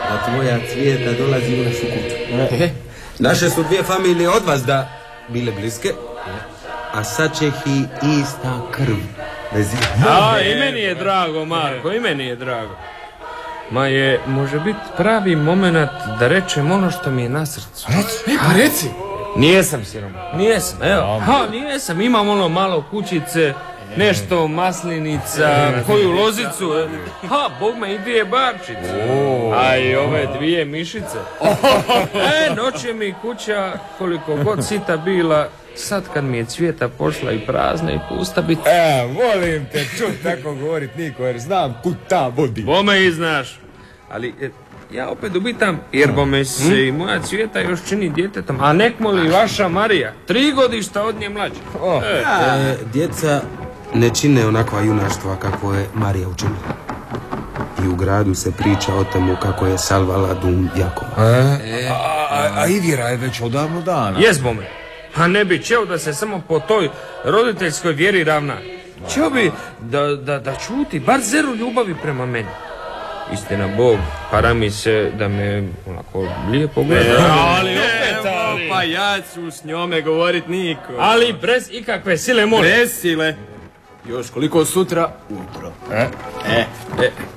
da tvoja Cvijeta dolazi u našu kuću. Naše su dvije familije od vas da bile bliske, a sad će ih i ista krv vezi. A, i meni je drago, Marko, i meni je drago. Ma je, može biti pravi moment da rečem ono što mi je na srcu. Reci! Nijesam siroman, nijesam, evo. Nijesam, imam ono malo kućice, nešto maslinica, koju lozicu. Bog me i dvije barčice. A i ove dvije mišice. Noće mi kuća, koliko god sita bila, sad kad mi je Cvijeta pošla i prazna i pusta biti. Volim te čut tako govorit, Niko, jer znam kud ta vodi. Bome i znaš. Ali ja opet ubitam, jer bome se i moja Cvijeta još čini djetetom. A nek moli vaša Marija, 3 godišta od nje mlađa. Djeca ne čine onakva junaštva kako je Marija učinila. I u gradu se priča o temu kako je salvala dum Jakova. A i vjera je već odavno dana. Jes bome. A ne bi čeo da se samo po toj roditeljskoj vjeri ravna. Čeo bi da čuti bar zeru ljubavi prema meni. Istina Bog, para mi se da me onako lijepo gleda. Ali opet, pa ja ću s njome govorit, Niko. Ali bez ikakve sile molim. Bez sile. Još koliko sutra ujutro.